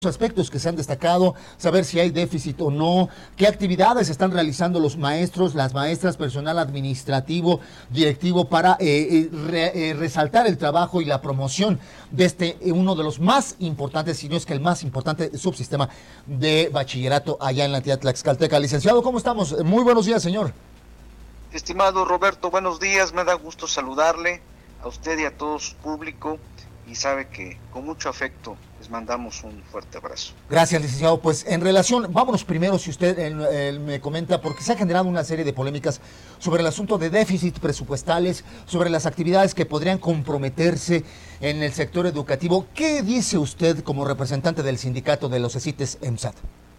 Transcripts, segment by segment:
aspectos que se han destacado, saber si hay déficit o no, qué actividades están realizando los maestros, las maestras, personal administrativo, directivo para resaltar el trabajo y la promoción de uno de los más importantes, si no es que el más importante subsistema de bachillerato allá en la entidad tlaxcalteca. Licenciado, ¿cómo estamos? Muy buenos días, señor. Estimado Roberto, buenos días, me da gusto saludarle a usted y a todo su público, y sabe que con mucho afecto les mandamos un fuerte abrazo. Gracias, licenciado. Pues en relación, vámonos primero, si usted me comenta, porque se ha generado una serie de polémicas sobre el asunto de déficit presupuestales, sobre las actividades que podrían comprometerse en el sector educativo. ¿Qué dice usted como representante del sindicato de los CECITES EMSAT?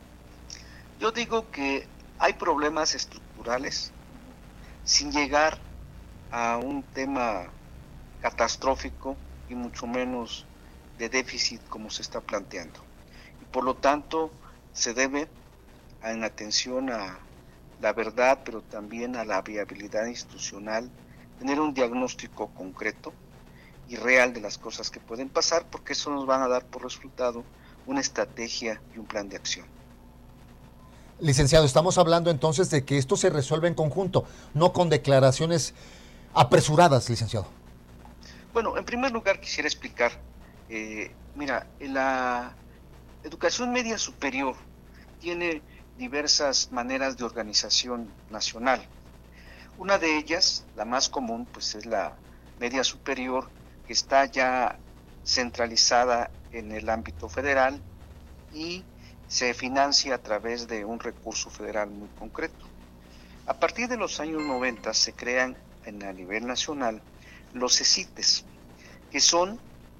Yo digo que hay problemas estructurales sin llegar a un tema catastrófico y mucho menos de déficit como se está planteando. Y por lo tanto se debe, en atención a la verdad, pero también a la viabilidad institucional, tener un diagnóstico concreto y real de las cosas que pueden pasar, porque eso nos van a dar por resultado una estrategia y un plan de acción. Licenciado, estamos hablando entonces de que esto se resuelve en conjunto, no con declaraciones apresuradas, licenciado. Bueno, en primer lugar quisiera explicar, mira, la educación media superior tiene diversas maneras de organización nacional. Una de ellas, la más común, pues es la media superior, que está ya centralizada en el ámbito federal y se financia a través de un recurso federal muy concreto. A partir de los años 90 se crean a nivel nacional los CECITES, que son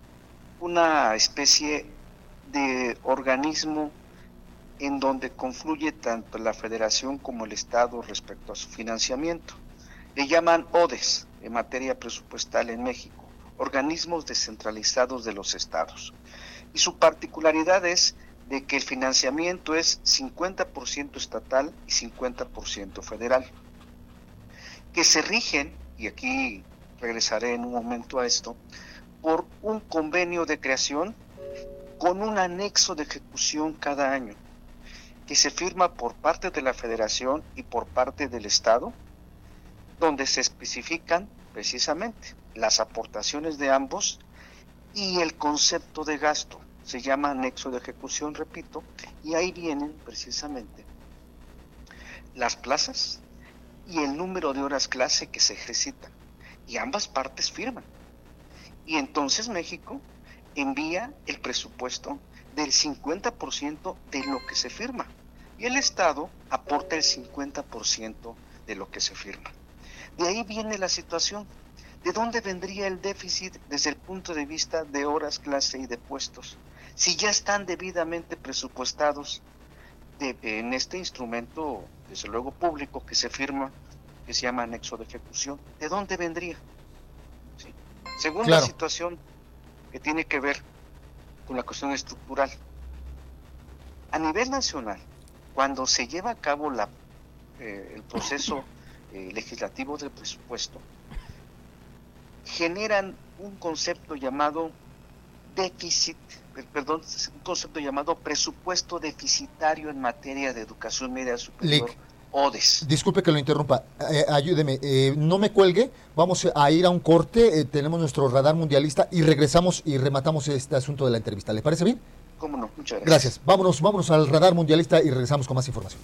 una especie de organismo en donde confluye tanto la federación como el estado respecto a su financiamiento. Le llaman ODES en materia presupuestal en México, organismos descentralizados de los estados. Y su particularidad es de que el financiamiento es 50% estatal y 50% federal, que se rigen, y aquí regresaré en un momento a esto, por un convenio de creación con un anexo de ejecución cada año, que se firma por parte de la federación y por parte del estado, donde se especifican precisamente las aportaciones de ambos y el concepto de gasto. Se llama anexo de ejecución, repito, y ahí vienen precisamente las plazas y el número de horas clase que se ejercitan, y ambas partes firman. Y entonces México envía el presupuesto del 50% de lo que se firma, y el Estado aporta el 50% de lo que se firma. De ahí viene la situación. ¿De dónde vendría el déficit desde el punto de vista de horas clase y de puestos? Si ya están debidamente presupuestados en este instrumento, desde luego público, que se firma, que se llama anexo de ejecución, ¿de dónde vendría? ¿Sí? Según la situación que tiene que ver con la cuestión estructural. A nivel nacional, cuando se lleva a cabo el proceso legislativo del presupuesto, generan un concepto llamado un concepto llamado presupuesto deficitario en materia de educación media superior, ODES. Disculpe que lo interrumpa, ayúdeme, no me cuelgue, vamos a ir a un corte, tenemos nuestro radar mundialista y regresamos y rematamos este asunto de la entrevista. ¿Le parece bien? Cómo no, muchas gracias. Vámonos al radar mundialista y regresamos con más información.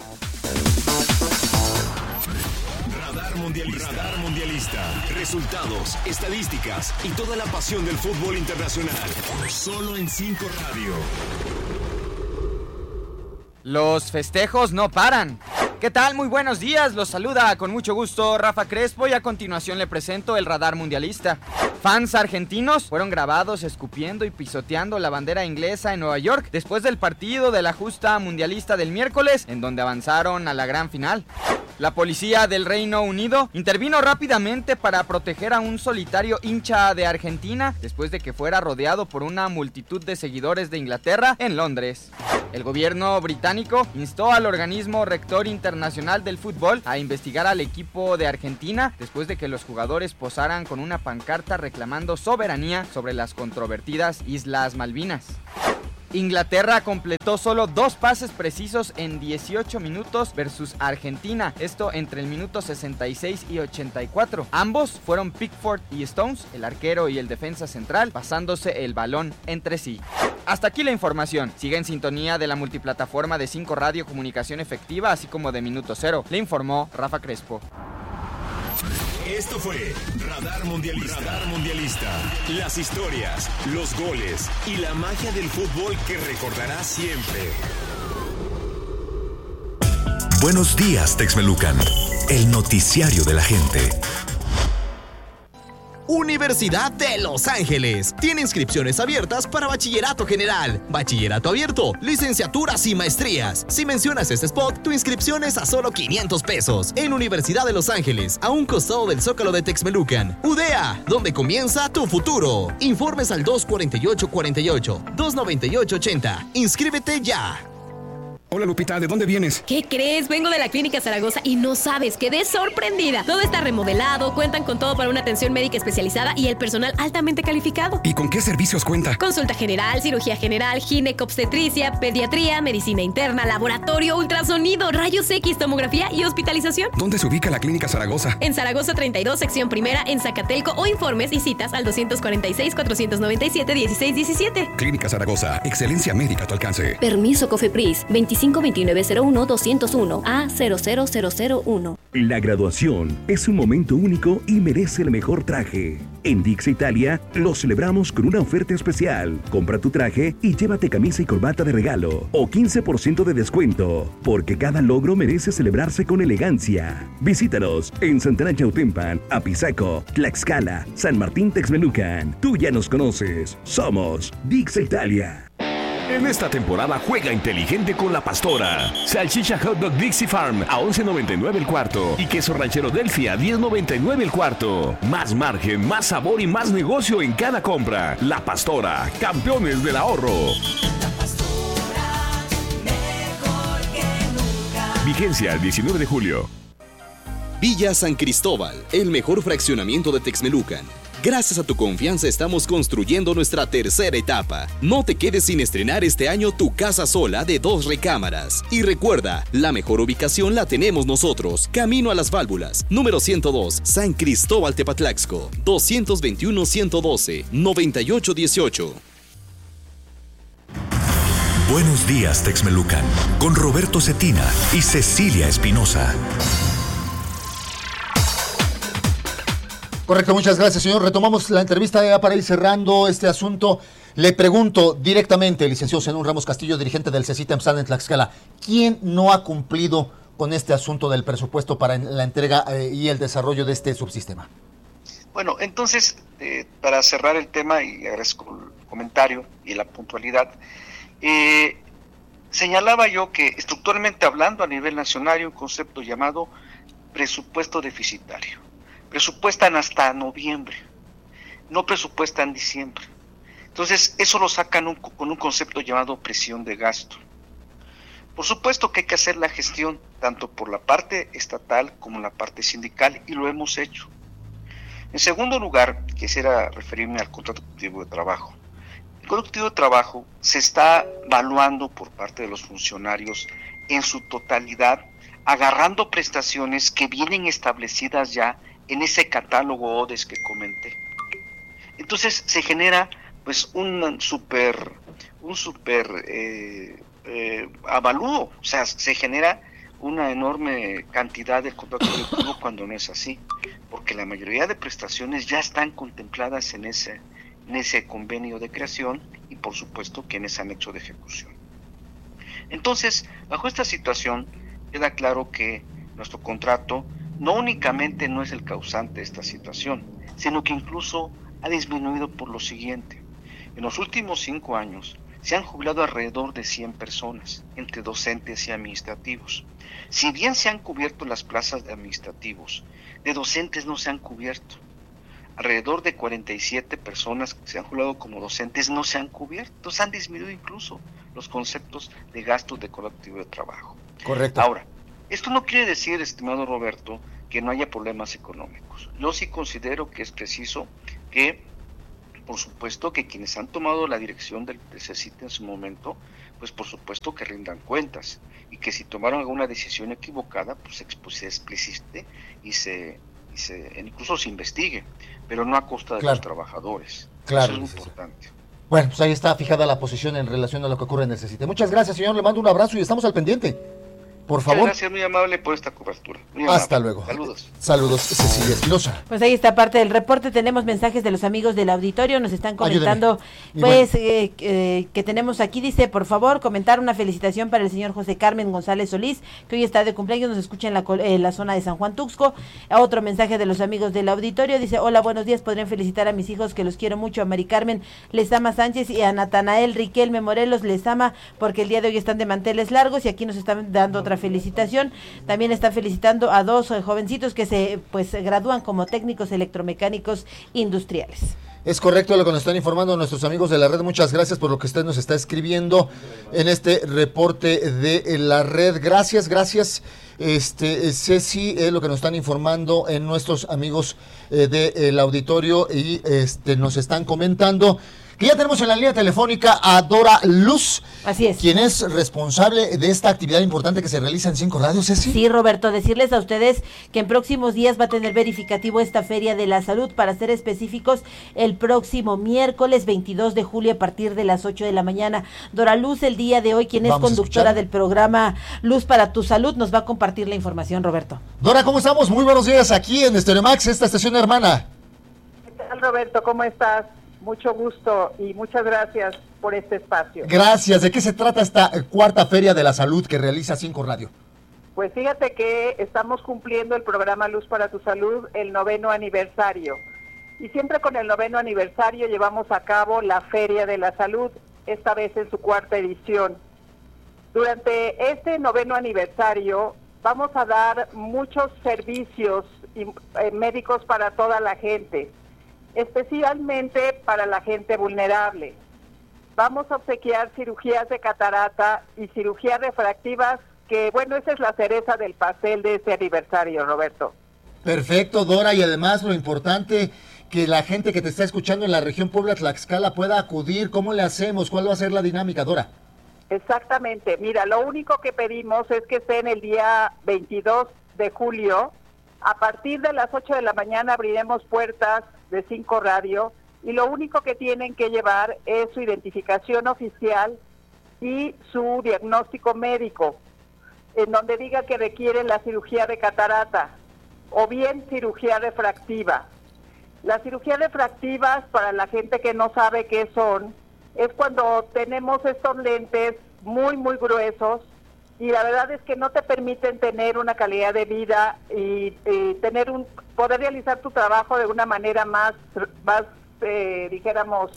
Radar Mundialista. Resultados, estadísticas y toda la pasión del fútbol internacional. Solo en 5 Radio. Los festejos no paran. ¿Qué tal? Muy buenos días, los saluda con mucho gusto Rafa Crespo y a continuación le presento el radar mundialista. Fans argentinos fueron grabados escupiendo y pisoteando la bandera inglesa en Nueva York después del partido de la justa mundialista del miércoles, en donde avanzaron a la gran final. La policía del Reino Unido intervino rápidamente para proteger a un solitario hincha de Argentina después de que fuera rodeado por una multitud de seguidores de Inglaterra en Londres. El gobierno británico instó al organismo rector internacional del fútbol a investigar al equipo de Argentina después de que los jugadores posaran con una pancarta reclamando soberanía sobre las controvertidas Islas Malvinas. Inglaterra completó solo 2 pases precisos en 18 minutos versus Argentina, esto entre el minuto 66 y 84. Ambos fueron Pickford y Stones, el arquero y el defensa central, pasándose el balón entre sí. Hasta aquí la información. Sigue en sintonía de la multiplataforma de 5 Radio Comunicación Efectiva, así como de Minuto Cero. Le informó Rafa Crespo. Esto fue Radar Mundialista. Radar Mundialista. Las historias, los goles y la magia del fútbol que recordarás siempre. Buenos días, Texmelucan. El noticiario de la gente. Universidad de Los Ángeles. Tiene inscripciones abiertas para bachillerato general, bachillerato abierto, licenciaturas y maestrías. Si mencionas este spot, tu inscripción es a solo $500. En Universidad de Los Ángeles, a un costado del Zócalo de Texmelucan. UDEA, donde comienza tu futuro. Informes al 248-48, 298-80. Inscríbete ya. Hola Lupita, ¿de dónde vienes? ¿Qué crees? Vengo de la Clínica Zaragoza y no sabes, quedé sorprendida. Todo está remodelado, cuentan con todo para una atención médica especializada y el personal altamente calificado. ¿Y con qué servicios cuenta? Consulta general, cirugía general, ginecobstetricia, pediatría, medicina interna, laboratorio, ultrasonido, rayos X, tomografía y hospitalización. ¿Dónde se ubica la Clínica Zaragoza? En Zaragoza 32, sección primera, en Zacatelco, o informes y citas al 246-497-1617. Clínica Zaragoza, excelencia médica a tu alcance. Permiso COFEPRIS 252901-201 A00001. La graduación es un momento único y merece el mejor traje. En Dix Italia lo celebramos con una oferta especial. Compra tu traje y llévate camisa y corbata de regalo o 15% de descuento, porque cada logro merece celebrarse con elegancia. Visítanos en Santana Chautempan, Apizaco, Tlaxcala, San Martín Texmelucan. Tú ya nos conoces. Somos Dix Italia. En esta temporada juega inteligente con La Pastora. Salchicha Hot Dog Dixie Farm a $11.99 el cuarto y queso ranchero Delphi a $10.99 el cuarto. Más margen, más sabor y más negocio en cada compra. La Pastora, campeones del ahorro. La Pastora, mejor que nunca. Vigencia el 19 de julio. Villa San Cristóbal, el mejor fraccionamiento de Texmelucan. Gracias a tu confianza estamos construyendo nuestra tercera etapa. No te quedes sin estrenar este año tu casa sola de 2 recámaras. Y recuerda, la mejor ubicación la tenemos nosotros. Camino a las Válvulas, número 102, San Cristóbal Tepatlaxco, 221-112-9818. Buenos días, Texmelucan, con Roberto Cetina y Cecilia Espinosa. Correcto, muchas gracias, señor. Retomamos la entrevista ya para ir cerrando este asunto. Le pregunto directamente, licenciado Zenón Ramos Castillo, dirigente del CECITEMSAN en Tlaxcala, ¿quién no ha cumplido con este asunto del presupuesto para la entrega y el desarrollo de este subsistema? Bueno, entonces, para cerrar el tema, y agradezco el comentario y la puntualidad, señalaba yo que estructuralmente hablando a nivel nacional hay un concepto llamado presupuesto deficitario. Presupuestan hasta noviembre, no presupuestan diciembre. Entonces, eso lo sacan con un concepto llamado presión de gasto. Por supuesto que hay que hacer la gestión, tanto por la parte estatal como la parte sindical, y lo hemos hecho. En segundo lugar, quisiera referirme al contrato colectivo de trabajo. El contrato colectivo de trabajo se está evaluando por parte de los funcionarios en su totalidad, agarrando prestaciones que vienen establecidas ya en ese catálogo ODES que comenté. Entonces se genera pues un super avalúo, o sea, se genera una enorme cantidad de contrato colectivo cuando no es así, porque la mayoría de prestaciones ya están contempladas en ese convenio de creación y por supuesto que en ese anexo de ejecución. Entonces, bajo esta situación queda claro que nuestro contrato no únicamente no es el causante de esta situación, sino que incluso ha disminuido por lo siguiente. En los últimos 5 años se han jubilado alrededor de 100 personas, entre docentes y administrativos. Si bien se han cubierto las plazas de administrativos, de docentes no se han cubierto. Alrededor de 47 personas que se han jubilado como docentes no se han cubierto. Entonces han disminuido incluso los conceptos de gastos de colectivo de trabajo. Correcto. Ahora, esto no quiere decir, estimado Roberto, que no haya problemas económicos. Yo sí considero que es preciso que por supuesto que quienes han tomado la dirección del CECITE en su momento, pues por supuesto que rindan cuentas, y que si tomaron alguna decisión equivocada, pues se explicite y incluso se investigue, pero no a costa de los trabajadores. Claro, eso es muy importante. Bueno, pues ahí está fijada la posición en relación a lo que ocurre en el CECITE. Muchas gracias, señor, le mando un abrazo y estamos al pendiente. Por favor. Gracias, muy amable por esta cobertura. Hasta luego. Saludos. Saludos, Cecilia Espinosa. Pues ahí está parte del reporte. Tenemos mensajes de los amigos del auditorio. Nos están comentando, que tenemos aquí. Dice, por favor, comentar una felicitación para el señor José Carmen González Solís, que hoy está de cumpleaños. Nos escucha en la zona de San Juan Tuxco. Otro mensaje de los amigos del auditorio. Dice, hola, buenos días. Podrían felicitar a mis hijos, que los quiero mucho, a Mari Carmen Lezama Sánchez y a Natanael Riquelme Morelos Lezama, porque el día de hoy están de manteles largos, y aquí nos están dando otra felicitación. También está felicitando a dos jovencitos que se gradúan como técnicos electromecánicos industriales. Es correcto lo que nos están informando nuestros amigos de la red. Muchas gracias por lo que usted nos está escribiendo en este reporte de la red. Gracias. Ceci, es lo que nos están informando en nuestros amigos del auditorio, y nos están comentando que ya tenemos en la línea telefónica a Dora Luz. Así es. Quien es responsable de esta actividad importante que se realiza en 5 radios, Ceci. Sí, Roberto, decirles a ustedes que en próximos días va a tener verificativo esta Feria de la Salud, para ser específicos, el próximo miércoles 22 de julio a partir de las 8 de la mañana. Dora Luz, el día de hoy, quien es conductora del programa Luz para tu Salud, nos va a compartir la información, Roberto. Dora, ¿cómo estamos? Muy buenos días aquí en Estereomax, esta estación hermana. ¿Qué tal, Roberto? ¿Cómo estás? Mucho gusto y muchas gracias por este espacio. Gracias. ¿De qué se trata esta cuarta Feria de la Salud que realiza 5 Radio? Pues fíjate que estamos cumpliendo el programa Luz para tu Salud, el 9º aniversario. Y siempre con el 9º aniversario llevamos a cabo la Feria de la Salud, esta vez en su 4ª edición. Durante este 9º aniversario vamos a dar muchos servicios médicos para toda la gente, especialmente para la gente vulnerable. Vamos a obsequiar cirugías de catarata y cirugías refractivas, que bueno, esa es la cereza del pastel de este aniversario, Roberto. Perfecto, Dora, y además lo importante, que la gente que te está escuchando en la región Puebla-Tlaxcala pueda acudir. ¿Cómo le hacemos? ¿Cuál va a ser la dinámica, Dora? Exactamente, mira, lo único que pedimos es que estén el día 22 de julio, a partir de las 8 de la mañana abriremos puertas de 5 Radio, y lo único que tienen que llevar es su identificación oficial y su diagnóstico médico, en donde diga que requieren la cirugía de catarata o bien cirugía refractiva. Las cirugías refractivas, para la gente que no sabe qué son, es cuando tenemos estos lentes muy gruesos, y la verdad es que no te permiten tener una calidad de vida y poder realizar tu trabajo de una manera más dijéramos,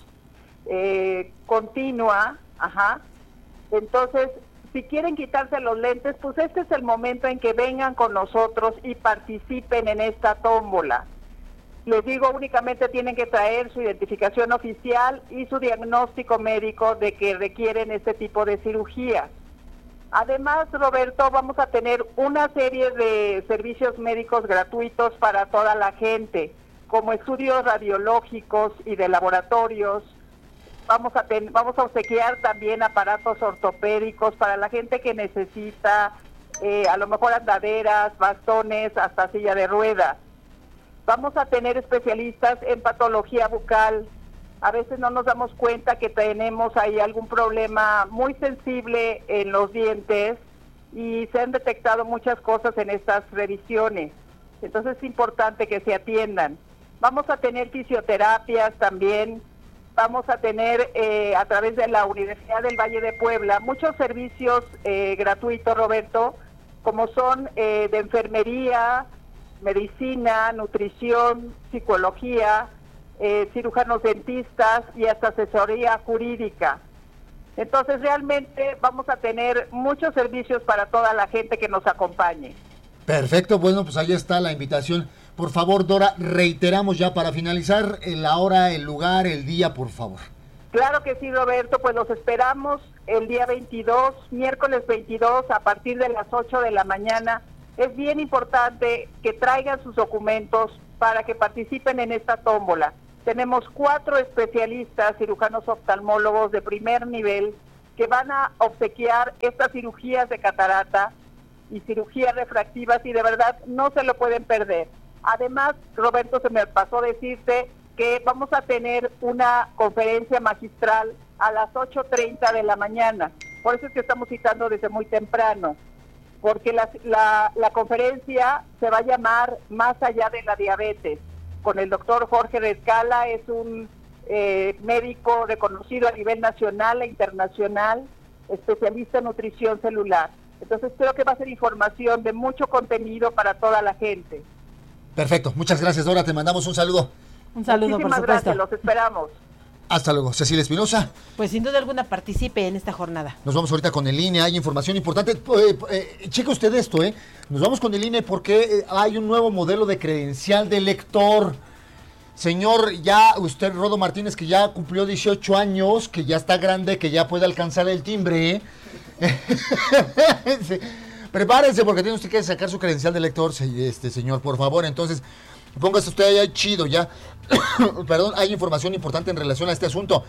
continua. Entonces, si quieren quitarse los lentes, pues este es el momento en que vengan con nosotros y participen en esta tómbola. Les digo, únicamente tienen que traer su identificación oficial y su diagnóstico médico de que requieren este tipo de cirugía. Además, Roberto, vamos a tener una serie de servicios médicos gratuitos para toda la gente, como estudios radiológicos y de laboratorios. Vamos a obsequiar también aparatos ortopédicos para la gente que necesita, a lo mejor andaderas, bastones, hasta silla de ruedas. Vamos a tener especialistas en patología bucal. A veces no nos damos cuenta que tenemos ahí algún problema muy sensible en los dientes, y se han detectado muchas cosas en estas revisiones. Entonces es importante que se atiendan. Vamos a tener fisioterapias también. Vamos a tener a través de la Universidad del Valle de Puebla muchos servicios gratuitos, Roberto, como son de enfermería, medicina, nutrición, psicología, cirujanos dentistas y hasta asesoría jurídica. Entonces realmente vamos a tener muchos servicios para toda la gente que nos acompañe. Perfecto, bueno, pues ahí está la invitación. Por favor, Dora, reiteramos ya para finalizar la hora, el lugar, el día, por favor. Claro que sí, Roberto, pues los esperamos el día 22, miércoles 22, a partir de las 8 de la mañana. Es bien importante que traigan sus documentos para que participen en esta tómbola. tenemos 4 especialistas, cirujanos oftalmólogos de primer nivel, que van a obsequiar estas cirugías de catarata y cirugías refractivas, y de verdad no se lo pueden perder. Además, Roberto, se me pasó decirte que vamos a tener una conferencia magistral a las 8:30 de la mañana. Por eso es que estamos citando desde muy temprano, porque la conferencia se va a llamar Más allá de la diabetes, con el doctor Jorge Rescala. Es un médico reconocido a nivel nacional e internacional, especialista en nutrición celular. Entonces creo que va a ser información de mucho contenido para toda la gente. Perfecto, muchas gracias, Dora, te mandamos un saludo. Un saludo, muchísimas por supuesto. gracias, los esperamos. Hasta luego, Cecilia Espinosa. Pues sin duda alguna participe en esta jornada. Nos vamos ahorita con el INE, hay información importante. Cheque usted esto, Nos vamos con el INE porque hay un nuevo modelo de credencial de lector. Señor, ya usted, Rodo Martínez, que ya cumplió 18 años, que ya está grande, que ya puede alcanzar el timbre. Sí. Prepárense porque tiene usted que sacar su credencial de lector, señor, por favor. Entonces, póngase usted allá chido, ya. Perdón, hay información importante en relación a este asunto.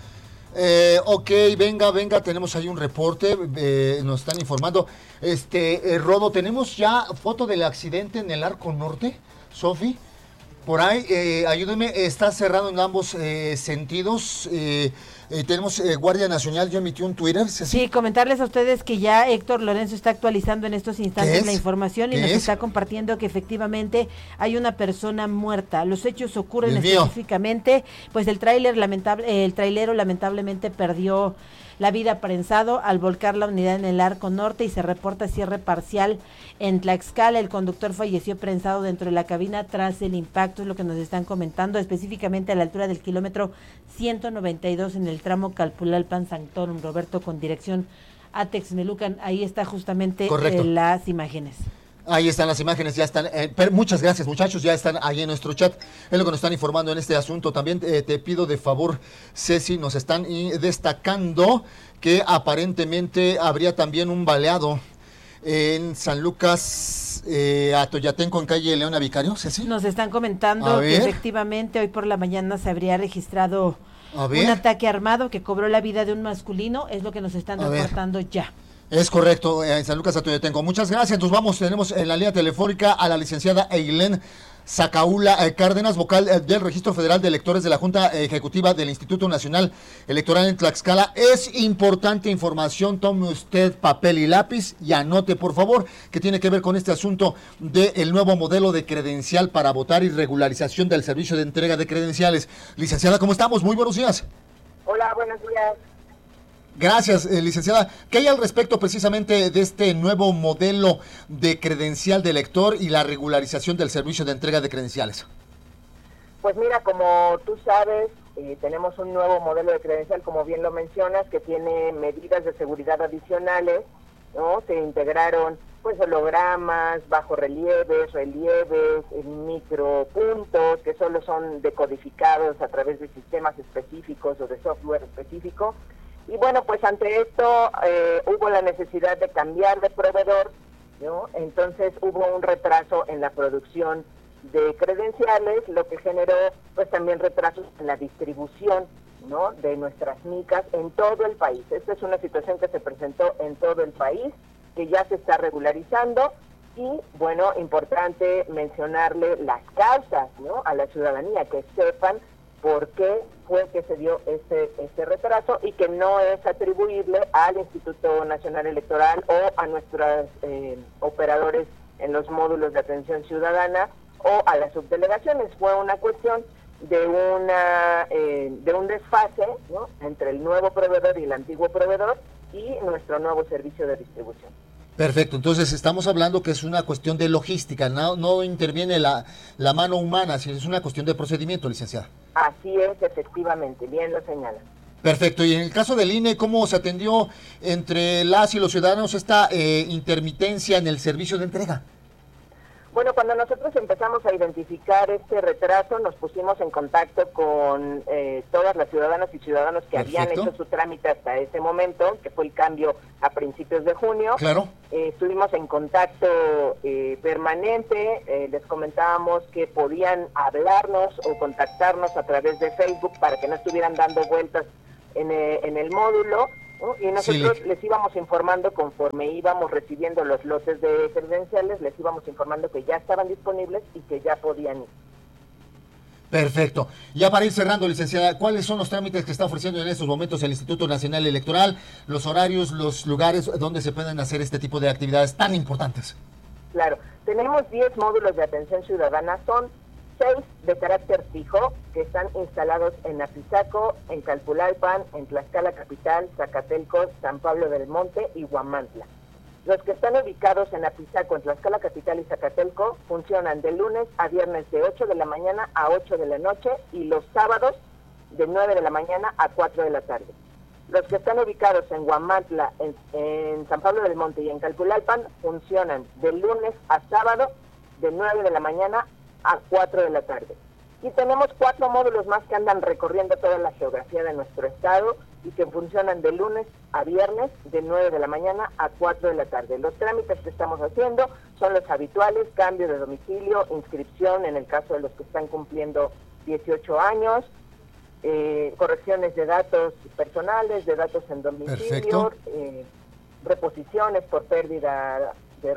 Ok, venga, tenemos ahí un reporte, nos están informando. Rodo, ¿tenemos ya foto del accidente en el Arco Norte, Sofi? Por ahí, ayúdeme, está cerrado en ambos sentidos. Tenemos Guardia Nacional, ya emitió un Twitter. Sí, comentarles a ustedes que ya Héctor Lorenzo está actualizando en estos instantes la información y nos está compartiendo que efectivamente hay una persona muerta. Los hechos ocurren específicamente, pues el trailero lamentablemente perdió la vida prensado al volcar la unidad en el Arco Norte y se reporta cierre parcial en Tlaxcala. El conductor falleció prensado dentro de la cabina tras el impacto, es lo que nos están comentando, específicamente a la altura del kilómetro 192 en el tramo Calpulalpan-Sanctorum, Roberto, con dirección a Texmelucan. Ahí está justamente las imágenes. Ahí están las imágenes, ya están. Muchas gracias, muchachos, ya están ahí en nuestro chat. Es lo que nos están informando en este asunto. También te pido de favor, Ceci, nos están destacando que aparentemente habría también un baleado en San Lucas, Atoyatenco, en calle Leona Vicario, Ceci. Nos están comentando que efectivamente hoy por la mañana se habría registrado un ataque armado que cobró la vida de un masculino, es lo que nos están reportando ya. Es correcto, en San Lucas Atoyatenco. Muchas gracias. Nos vamos, tenemos en la línea telefónica a la licenciada Eileen Zacaula Cárdenas, vocal del Registro Federal de Electores de la Junta Ejecutiva del Instituto Nacional Electoral en Tlaxcala. Es importante información, tome usted papel y lápiz y anote, por favor, que tiene que ver con este asunto del nuevo modelo de credencial para votar y regularización del servicio de entrega de credenciales. Licenciada, ¿cómo estamos? Muy buenos días. Hola, buenos días. Gracias, licenciada. ¿Qué hay al respecto precisamente de este nuevo modelo de credencial de elector y la regularización del servicio de entrega de credenciales? Pues mira, como tú sabes, tenemos un nuevo modelo de credencial, como bien lo mencionas, que tiene medidas de seguridad adicionales, ¿no? Se integraron pues hologramas, bajorrelieves, relieves, micropuntos, que solo son decodificados a través de sistemas específicos o de software específico. Y bueno, pues ante esto hubo la necesidad de cambiar de proveedor, ¿no? Entonces hubo un retraso en la producción de credenciales, lo que generó pues también retrasos en la distribución, ¿no?, de nuestras micas en todo el país. Esta es una situación que se presentó en todo el país, que ya se está regularizando y, bueno, importante mencionarle las causas, ¿no?, a la ciudadanía, que sepan por qué fue que se dio este retraso y que no es atribuible al Instituto Nacional Electoral o a nuestros operadores en los módulos de atención ciudadana o a las subdelegaciones. Fue una cuestión de un desfase, ¿no?, entre el nuevo proveedor y el antiguo proveedor y nuestro nuevo servicio de distribución. Perfecto, entonces estamos hablando que es una cuestión de logística, no interviene la mano humana, sino es una cuestión de procedimiento, licenciada. Así es, efectivamente, bien lo señalan. Perfecto, y en el caso del INE, ¿cómo se atendió entre las y los ciudadanos esta intermitencia en el servicio de entrega? Bueno, cuando nosotros empezamos a identificar este retraso, nos pusimos en contacto con todas las ciudadanas y ciudadanos que habían hecho su trámite hasta ese momento, que fue el cambio a principios de junio. Claro. Estuvimos en contacto permanente, les comentábamos que podían hablarnos o contactarnos a través de Facebook para que no estuvieran dando vueltas en el módulo, ¿no? Y nosotros les íbamos informando conforme íbamos recibiendo los lotes de credenciales, les íbamos informando que ya estaban disponibles y que ya podían ir. Perfecto. Ya para ir cerrando, licenciada, ¿cuáles son los trámites que está ofreciendo en estos momentos el Instituto Nacional Electoral, los horarios, los lugares donde se pueden hacer este tipo de actividades tan importantes? Claro, tenemos 10 módulos de atención ciudadana, son 6 de carácter fijo, que están instalados en Apizaco, en Calpulalpan, en Tlaxcala Capital, Zacatelco, San Pablo del Monte y Huamantla. Los que están ubicados en Apizaco, en Tlaxcala Capital y Zacatelco, funcionan de lunes a viernes de 8 de la mañana a 8 de la noche y los sábados de 9 de la mañana a 4 de la tarde. Los que están ubicados en Huamantla, en San Pablo del Monte y en Calpulalpan, funcionan de lunes a sábado de 9 de la mañana a 4 de la tarde. Y tenemos 4 módulos más que andan recorriendo toda la geografía de nuestro estado y que funcionan de lunes a viernes de 9 de la mañana a 4 de la tarde. Los trámites que estamos haciendo son los habituales: cambio de domicilio, inscripción en el caso de los que están cumpliendo 18 años, correcciones de datos personales, de datos en domicilio, reposiciones por pérdida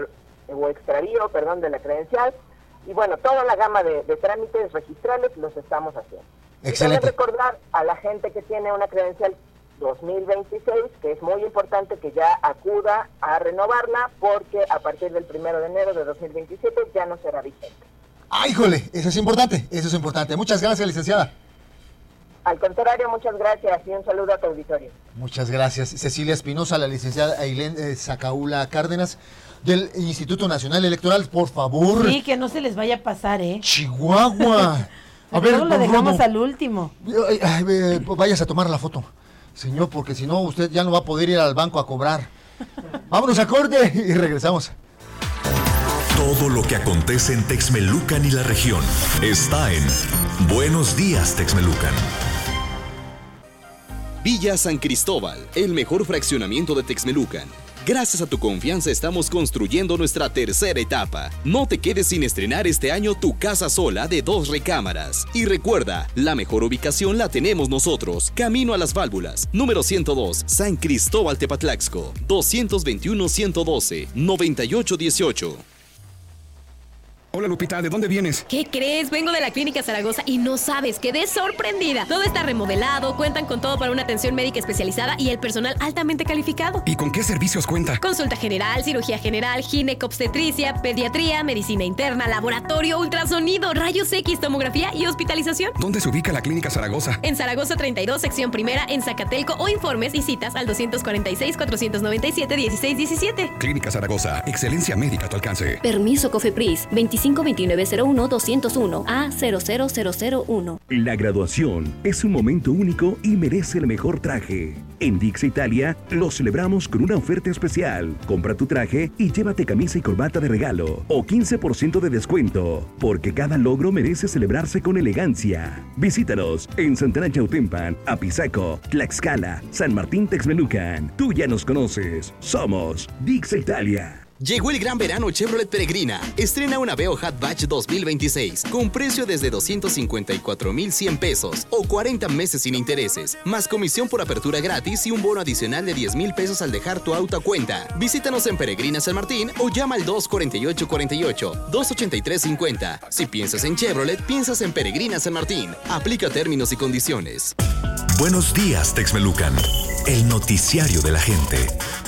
o extravío, de la credencial. Y bueno, toda la gama de trámites registrales los estamos haciendo. Excelente. Y recordar a la gente que tiene una credencial 2026, que es muy importante que ya acuda a renovarla, porque a partir del 1 de enero de 2027 ya no será vigente. ¡Ay, híjole! Eso es importante, eso es importante. Muchas gracias, licenciada. Al contrario, muchas gracias y un saludo a tu auditorio. Muchas gracias. Cecilia Espinosa, la licenciada Ailén Zacaula Cárdenas, del Instituto Nacional Electoral, por favor. Sí, que no se les vaya a pasar, Chihuahua. A ver, lo dejamos al último. Vayas a tomar la foto, señor, porque si no, usted ya no va a poder ir al banco a cobrar. Vámonos a corte y regresamos. Todo lo que acontece en Texmelucan y la región está en Buenos Días, Texmelucan. Villa San Cristóbal, el mejor fraccionamiento de Texmelucan. Gracias a tu confianza estamos construyendo nuestra tercera etapa. No te quedes sin estrenar este año tu casa sola de 2 recámaras. Y recuerda, la mejor ubicación la tenemos nosotros. Camino a las Válvulas, número 102, San Cristóbal Tepatlaxco, 221-112-9818. Hola Lupita, ¿de dónde vienes? ¿Qué crees? Vengo de la Clínica Zaragoza y no sabes, quedé sorprendida. Todo está remodelado, cuentan con todo para una atención médica especializada y el personal altamente calificado. ¿Y con qué servicios cuenta? Consulta general, cirugía general, ginecobstetricia, pediatría, medicina interna, laboratorio, ultrasonido, rayos X, tomografía y hospitalización. ¿Dónde se ubica la Clínica Zaragoza? En Zaragoza 32, sección primera, en Zacatelco, o informes y citas al 246-497-1617. Clínica Zaragoza, excelencia médica a tu alcance. Permiso COFEPRIS 252901-201 A00001. La graduación es un momento único y merece el mejor traje. En Dix Italia lo celebramos con una oferta especial. Compra tu traje y llévate camisa y corbata de regalo o 15% de descuento, porque cada logro merece celebrarse con elegancia. Visítanos en Santana Chautempan, Apizaco, Tlaxcala, San Martín Texmelucan. Tú ya nos conoces. Somos Dix Italia. Llegó el gran verano Chevrolet Peregrina. Estrena una Aveo Hatchback 2026 con precio desde 254,100 pesos o 40 meses sin intereses, más comisión por apertura gratis y un bono adicional de 10,000 pesos al dejar tu auto a cuenta. Visítanos en Peregrina San Martín o llama al 248-48, 283-50. Si piensas en Chevrolet, piensas en Peregrina San Martín. Aplica términos y condiciones. Buenos días, Texmelucan. El noticiario de la gente.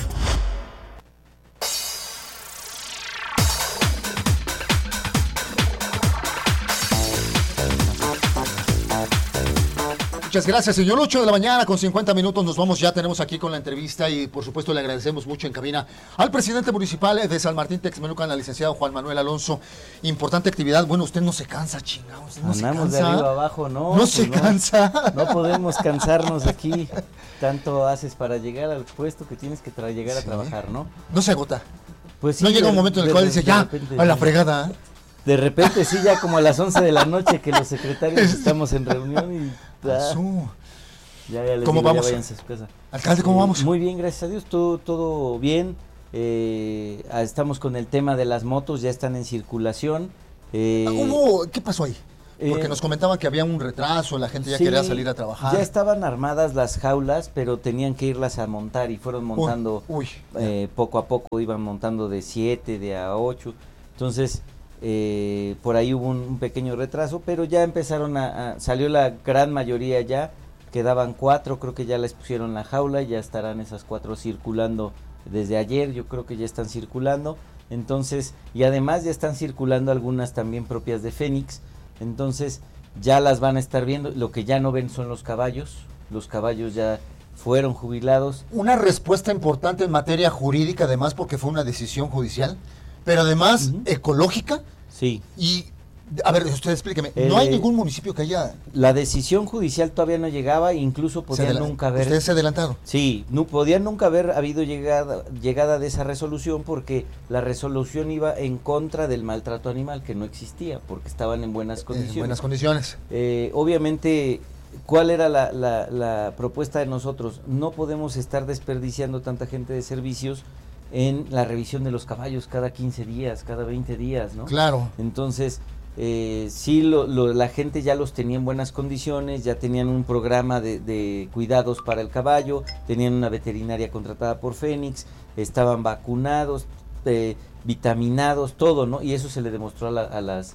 Muchas gracias, señor. 8 de la mañana con 50 minutos. Nos vamos, ya tenemos aquí con la entrevista y por supuesto le agradecemos mucho en cabina al presidente municipal de San Martín Texmelucan, al licenciado Juan Manuel Alonso. Importante actividad. Bueno, usted no se cansa, chingado. Usted no andamos se cansa. De arriba abajo, ¿no? No se cansa. No podemos cansarnos aquí. Tanto haces para llegar al puesto que tienes que llegar a trabajar, ¿no? No se agota. Pues sí, no llega un momento en el cual dice, ya, a la fregada. De repente sí, ya como a las 11 de la noche que los secretarios estamos en reunión y... Ya les ¿Cómo digo, vamos? ya váyanse a su casa. Alcalde, ¿cómo vamos? Muy bien, gracias a Dios, todo bien. Estamos con el tema de las motos, ya están en circulación. ¿Qué pasó ahí? Porque nos comentaban que había un retraso, la gente ya quería salir a trabajar. Ya estaban armadas las jaulas, pero tenían que irlas a montar y fueron montando poco a poco, iban montando de 7, de a 8. Entonces, por ahí hubo un pequeño retraso, pero ya empezaron salió la gran mayoría ya, quedaban 4, creo que ya les pusieron la jaula, ya estarán esas 4 circulando desde ayer, yo creo que ya están circulando. Entonces, y además ya están circulando algunas también propias de Fénix. Entonces ya las van a estar viendo. Lo que ya no ven son los caballos ya fueron jubilados. Una respuesta importante en materia jurídica, además porque fue una decisión judicial, pero además ecológica. Sí. Y, a ver, usted explíqueme, ¿no hay ningún municipio que haya...? La decisión judicial todavía no llegaba, incluso podían nunca haber... ¿Ustedes se adelantaron? Sí, no, podían nunca haber habido llegada de esa resolución, porque la resolución iba en contra del maltrato animal, que no existía, porque estaban en buenas condiciones. En buenas condiciones. Obviamente, ¿cuál era la propuesta de nosotros? No podemos estar desperdiciando tanta gente de servicios en la revisión de los caballos cada 15 días, cada 20 días, ¿no? Claro. Entonces... sí, la gente ya los tenía en buenas condiciones, ya tenían un programa de cuidados para el caballo, tenían una veterinaria contratada por Fénix, estaban vacunados, vitaminados, todo, ¿no? Y eso se le demostró a las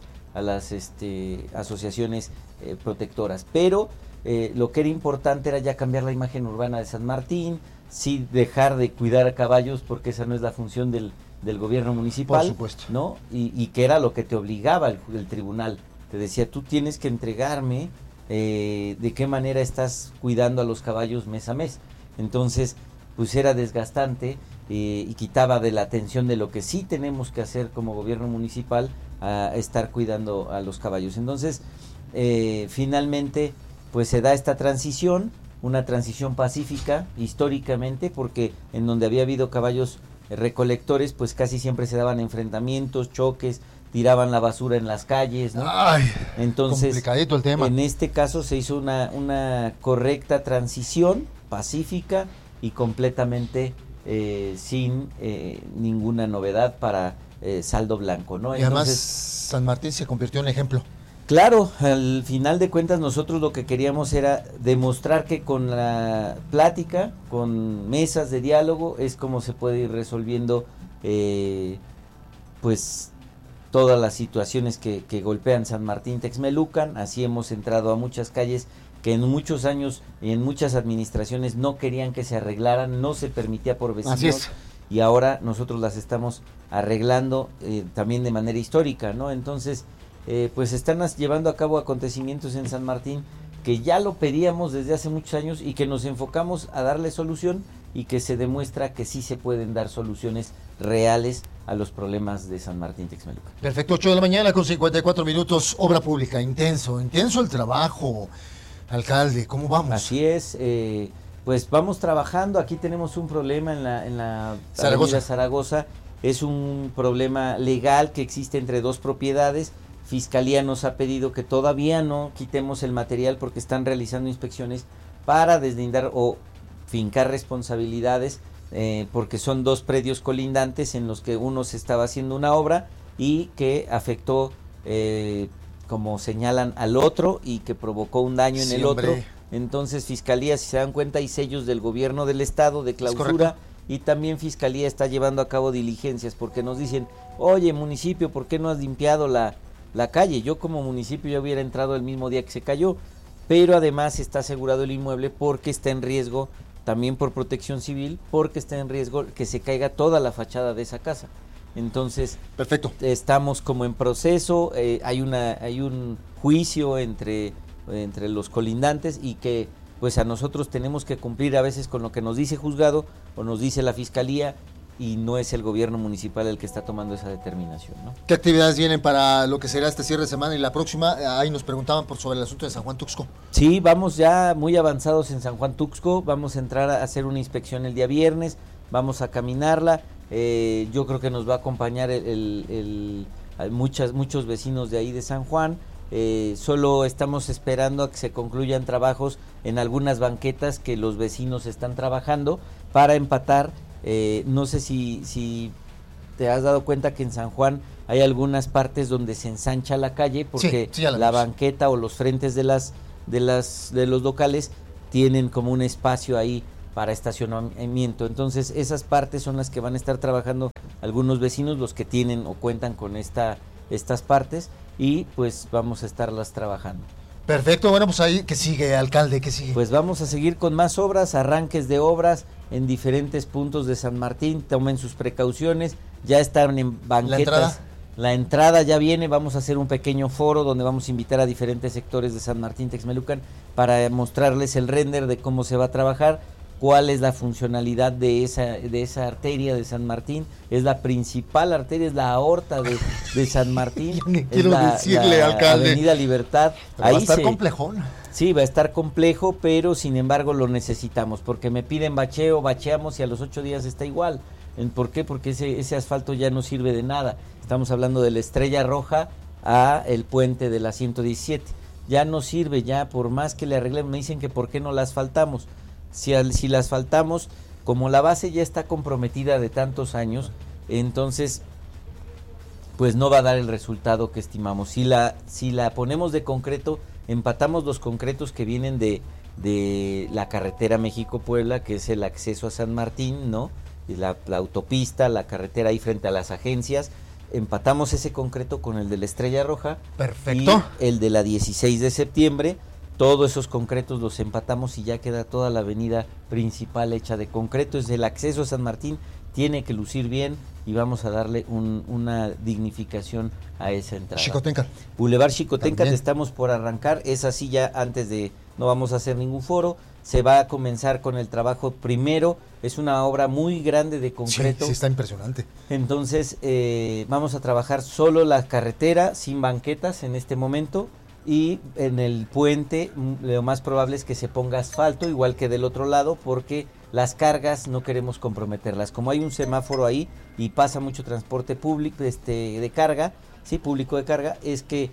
asociaciones protectoras. Pero lo que era importante era ya cambiar la imagen urbana de San Martín, sí dejar de cuidar a caballos, porque esa no es la función del gobierno municipal, por supuesto, ¿no? Y que era lo que te obligaba el tribunal. Te decía, tú tienes que entregarme de qué manera estás cuidando a los caballos mes a mes. Entonces, pues era desgastante y quitaba de la atención de lo que sí tenemos que hacer como gobierno municipal, a estar cuidando a los caballos. Entonces, finalmente, pues se da esta transición, una transición pacífica históricamente, porque en donde había habido caballos recolectores, pues casi siempre se daban enfrentamientos, choques, tiraban la basura en las calles, ¿no? Ay, entonces, complicadito el tema. En este caso se hizo una correcta transición pacífica y completamente sin ninguna novedad para saldo blanco, ¿no? Y además San Martín se convirtió en ejemplo. Claro, al final de cuentas nosotros lo que queríamos era demostrar que con la plática, con mesas de diálogo, es como se puede ir resolviendo pues todas las situaciones que golpean San Martín Texmelucan. Así hemos entrado a muchas calles que en muchos años y en muchas administraciones no querían que se arreglaran, no se permitía por vecinos. Así es. Y ahora nosotros las estamos arreglando también de manera histórica, ¿no? Entonces, pues están llevando a cabo acontecimientos en San Martín que ya lo pedíamos desde hace muchos años y que nos enfocamos a darle solución, y que se demuestra que sí se pueden dar soluciones reales a los problemas de San Martín Texmelucan. Perfecto, 8 de la mañana con 54 minutos, obra pública, intenso el trabajo, alcalde, ¿cómo vamos? Así es, pues vamos trabajando. Aquí tenemos un problema en la Zaragoza. Avenida Zaragoza, es un problema legal que existe entre dos propiedades. Fiscalía nos ha pedido que todavía no quitemos el material porque están realizando inspecciones para deslindar o fincar responsabilidades, porque son dos predios colindantes en los que uno se estaba haciendo una obra y que afectó, como señalan, al otro, y que provocó un daño en el otro. Entonces Fiscalía, si se dan cuenta, hay sellos del gobierno del estado de clausura, y también Fiscalía está llevando a cabo diligencias porque nos dicen, oye, municipio, ¿por qué no has limpiado la calle? Yo como municipio ya hubiera entrado el mismo día que se cayó, pero además está asegurado el inmueble porque está en riesgo, también por protección civil, porque está en riesgo que se caiga toda la fachada de esa casa. Entonces, perfecto, estamos como en proceso, hay un juicio entre los colindantes, y que pues a nosotros tenemos que cumplir a veces con lo que nos dice juzgado o nos dice la Fiscalía, y no es el gobierno municipal el que está tomando esa determinación, ¿no? ¿Qué actividades vienen para lo que será este cierre de semana y la próxima? Ahí nos preguntaban sobre el asunto de San Juan Tuxco. Sí, vamos ya muy avanzados en San Juan Tuxco, vamos a entrar a hacer una inspección el día viernes, vamos a caminarla, yo creo que nos va a acompañar el hay muchos vecinos de ahí de San Juan. Solo estamos esperando a que se concluyan trabajos en algunas banquetas que los vecinos están trabajando para empatar. No sé si te has dado cuenta que en San Juan hay algunas partes donde se ensancha la calle porque la banqueta o los frentes de los locales tienen como un espacio ahí para estacionamiento. Entonces esas partes son las que van a estar trabajando algunos vecinos, los que tienen o cuentan con estas partes, y pues vamos a estarlas trabajando. Perfecto, bueno, pues ahí, ¿qué sigue, alcalde? ¿Qué sigue? Pues vamos a seguir con más obras, arranques de obras en diferentes puntos de San Martín. Tomen sus precauciones, ya están en banquetas. La entrada ya viene, vamos a hacer un pequeño foro donde vamos a invitar a diferentes sectores de San Martín, Texmelucan, para mostrarles el render de cómo se va a trabajar, cuál es la funcionalidad de esa arteria de San Martín. Es la principal arteria, es la aorta de San Martín. Quiero decirle, alcalde, Avenida Libertad. Ahí va a estar complejón. Sí, va a estar complejo, pero sin embargo lo necesitamos, porque me piden bacheamos y a los 8 días está igual. ¿Por qué? Porque ese asfalto ya no sirve de nada. Estamos hablando de la Estrella Roja a el puente de la 117. Ya no sirve, ya por más que le arreglemos, me dicen que por qué no la asfaltamos. Si la asfaltamos, como la base ya está comprometida de tantos años, entonces pues no va a dar el resultado que estimamos. Si la ponemos de concreto, empatamos los concretos que vienen de la carretera México-Puebla, que es el acceso a San Martín, ¿no? Y la autopista, la carretera ahí frente a las agencias. Empatamos ese concreto con el de la Estrella Roja. Perfecto. Y el de la 16 de septiembre. Todos esos concretos los empatamos y ya queda toda la avenida principal hecha de concreto. Es el acceso a San Martín, tiene que lucir bien y vamos a darle una dignificación a esa entrada. Xicoténcat. Boulevard Xicoténcat, estamos por arrancar. Es así ya no vamos a hacer ningún foro. Se va a comenzar con el trabajo primero. Es una obra muy grande de concreto. Sí, está impresionante. Entonces vamos a trabajar solo la carretera, sin banquetas en este momento. Y en el puente lo más probable es que se ponga asfalto, igual que del otro lado, porque las cargas no queremos comprometerlas. Como hay un semáforo ahí y pasa mucho transporte público de carga, sí, público de carga, es que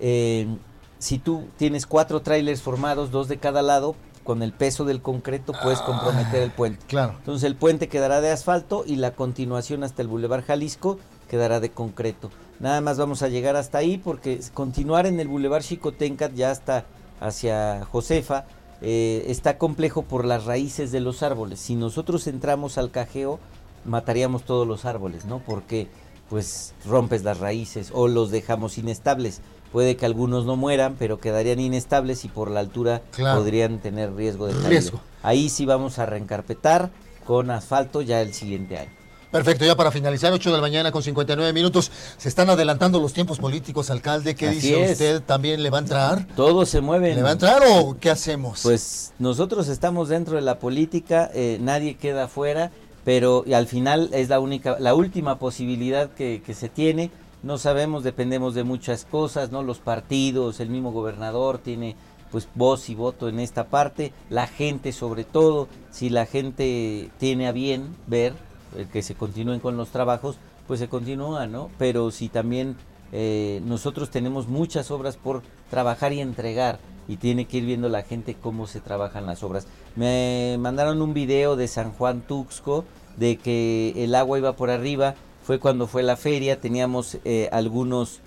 si tú tienes 4 trailers formados, 2 de cada lado, con el peso del concreto puedes comprometer el puente. Claro. Entonces el puente quedará de asfalto y la continuación hasta el Boulevard Jalisco quedará de concreto. Nada más vamos a llegar hasta ahí, porque continuar en el Boulevard Xicoténcat ya hasta hacia Josefa está complejo por las raíces de los árboles. Si nosotros entramos al cajeo, mataríamos todos los árboles, ¿no? Porque pues rompes las raíces o los dejamos inestables. Puede que algunos no mueran, pero quedarían inestables y por la altura podrían tener riesgo de caída. Ahí sí vamos a reencarpetar con asfalto ya el siguiente año. Perfecto, ya para finalizar, 8 de la mañana con 59 minutos. Se están adelantando los tiempos políticos, alcalde. ¿Qué dice usted? ¿También le va a entrar? Todos se mueven. ¿Le va a entrar o qué hacemos? Pues nosotros estamos dentro de la política, nadie queda afuera, pero al final es la última posibilidad que se tiene. No sabemos, dependemos de muchas cosas, ¿no? Los partidos, el mismo gobernador tiene pues voz y voto en esta parte, la gente sobre todo, si la gente tiene a bien ver que se continúen con los trabajos, pues se continúa, ¿no? Pero si también nosotros tenemos muchas obras por trabajar y entregar, y tiene que ir viendo la gente cómo se trabajan las obras. Me mandaron un video de San Juan Tuxco, de que el agua iba por arriba, fue cuando fue la feria, teníamos algunos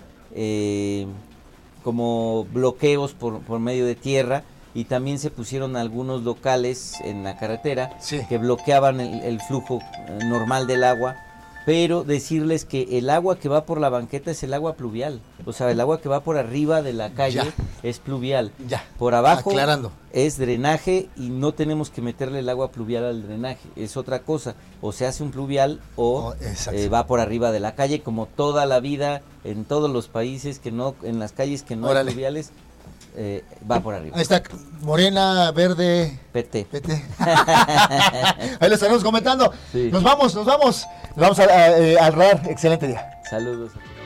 como bloqueos por medio de tierra, y también se pusieron algunos locales en la carretera que bloqueaban el flujo normal del agua, pero decirles que el agua que va por la banqueta es el agua pluvial, o sea, el agua que va por arriba de la calle es pluvial, por abajo es drenaje y no tenemos que meterle el agua pluvial al drenaje, es otra cosa, o se hace un pluvial o va por arriba de la calle, como toda la vida en todos los países que no, en las calles que no hay pluviales. Va por arriba. Ahí está, Morena, Verde, PT. Ahí lo estaremos comentando. Sí. Nos vamos al RAR. Excelente día. Saludos a todos.